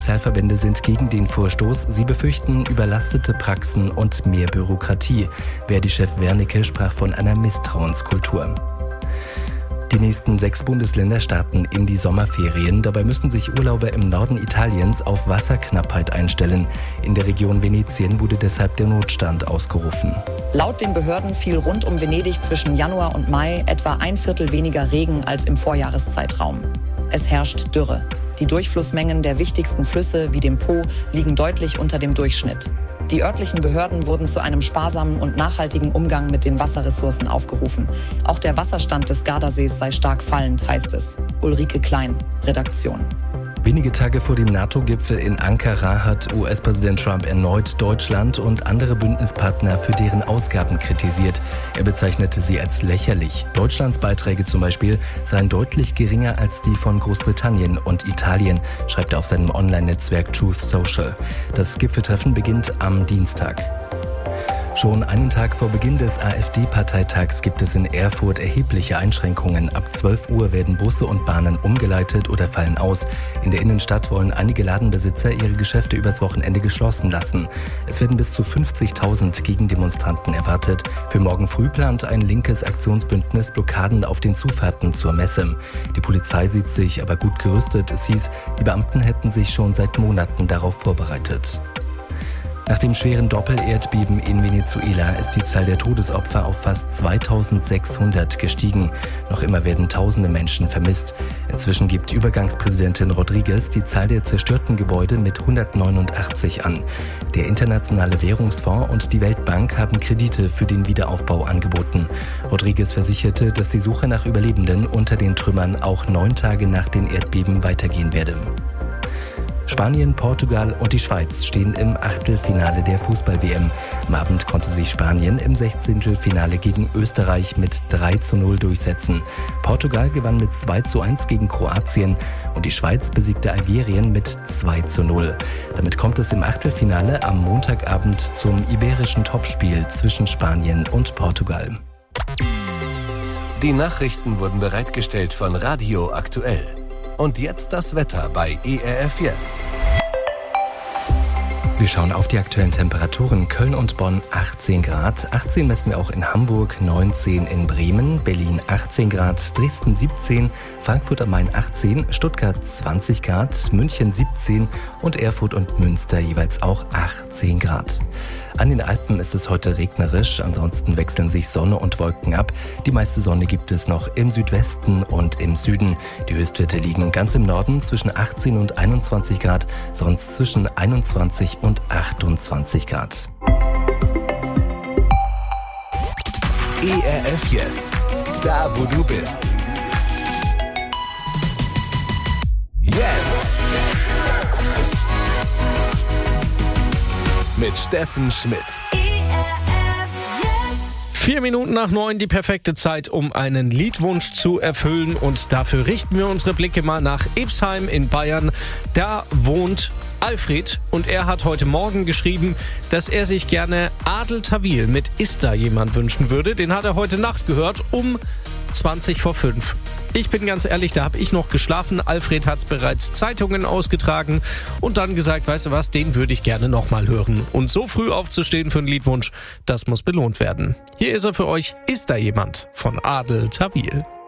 Sozialverbände sind gegen den Vorstoß. Sie befürchten überlastete Praxen und mehr Bürokratie. Verdi-Chef Wernicke sprach von einer Misstrauenskultur. Die nächsten 6 Bundesländer starten in die Sommerferien. Dabei müssen sich Urlauber im Norden Italiens auf Wasserknappheit einstellen. In der Region Venetien wurde deshalb der Notstand ausgerufen. Laut den Behörden fiel rund um Venedig zwischen Januar und Mai etwa 1/4 weniger Regen als im Vorjahreszeitraum. Es herrscht Dürre. Die Durchflussmengen der wichtigsten Flüsse wie dem Po liegen deutlich unter dem Durchschnitt. Die örtlichen Behörden wurden zu einem sparsamen und nachhaltigen Umgang mit den Wasserressourcen aufgerufen. Auch der Wasserstand des Gardasees sei stark fallend, heißt es. Ulrike Klein, Redaktion. Wenige Tage vor dem NATO-Gipfel in Ankara hat US-Präsident Trump erneut Deutschland und andere Bündnispartner für deren Ausgaben kritisiert. Er bezeichnete sie als lächerlich. Deutschlands Beiträge zum Beispiel seien deutlich geringer als die von Großbritannien und Italien, schreibt er auf seinem Online-Netzwerk Truth Social. Das Gipfeltreffen beginnt am Dienstag. Schon einen Tag vor Beginn des AfD-Parteitags gibt es in Erfurt erhebliche Einschränkungen. Ab 12 Uhr werden Busse und Bahnen umgeleitet oder fallen aus. In der Innenstadt wollen einige Ladenbesitzer ihre Geschäfte übers Wochenende geschlossen lassen. Es werden bis zu 50.000 Gegendemonstranten erwartet. Für morgen früh plant ein linkes Aktionsbündnis Blockaden auf den Zufahrten zur Messe. Die Polizei sieht sich aber gut gerüstet. Es hieß, die Beamten hätten sich schon seit Monaten darauf vorbereitet. Nach dem schweren Doppelerdbeben in Venezuela ist die Zahl der Todesopfer auf fast 2600 gestiegen. Noch immer werden tausende Menschen vermisst. Inzwischen gibt Übergangspräsidentin Rodriguez die Zahl der zerstörten Gebäude mit 189 an. Der Internationale Währungsfonds und die Weltbank haben Kredite für den Wiederaufbau angeboten. Rodriguez versicherte, dass die Suche nach Überlebenden unter den Trümmern auch 9 Tage nach den Erdbeben weitergehen werde. Spanien, Portugal und die Schweiz stehen im Achtelfinale der Fußball-WM. Am Abend konnte sich Spanien im 16. gegen Österreich mit 3:0 durchsetzen. Portugal gewann mit 2:1 gegen Kroatien und die Schweiz besiegte Algerien mit 2:0. Damit kommt es im Achtelfinale am Montagabend zum iberischen Topspiel zwischen Spanien und Portugal. Die Nachrichten wurden bereitgestellt von Radio Aktuell. Und jetzt das Wetter bei ERF Yes. Wir schauen auf die aktuellen Temperaturen. Köln und Bonn 18 Grad. 18 messen wir auch in Hamburg, 19 in Bremen, Berlin 18 Grad, Dresden 17, Frankfurt am Main 18, Stuttgart 20 Grad, München 17 und Erfurt und Münster jeweils auch 18 Grad. An den Alpen ist es heute regnerisch, ansonsten wechseln sich Sonne und Wolken ab. Die meiste Sonne gibt es noch im Südwesten und im Süden. Die Höchstwerte liegen ganz im Norden zwischen 18 und 21 Grad, sonst zwischen 21 und 28 Grad. ERF Yes, da wo du bist. Yes! Mit Steffen Schmidt. 4 Minuten nach 9, die perfekte Zeit, um einen Liedwunsch zu erfüllen. Und dafür richten wir unsere Blicke mal nach Ebsheim in Bayern. Da wohnt Alfred und er hat heute Morgen geschrieben, dass er sich gerne Adel Tawil mit Ist da jemand wünschen würde. Den hat er heute Nacht gehört um 20 vor 5. Ich bin ganz ehrlich, da habe ich noch geschlafen. Alfred hat bereits Zeitungen ausgetragen und dann gesagt, weißt du was, den würde ich gerne nochmal hören. Und so früh aufzustehen für einen Liedwunsch, das muss belohnt werden. Hier ist er für euch, Ist da jemand von Adel Tawil.